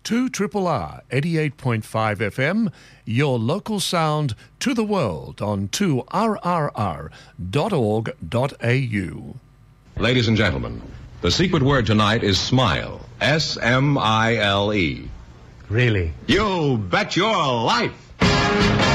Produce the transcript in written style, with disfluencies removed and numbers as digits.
2RRR 88.5 FM, your local sound to the world on 2RRR.org.au. Ladies and gentlemen, the secret word tonight is smile. S-M-I-L-E. Really? You bet your life!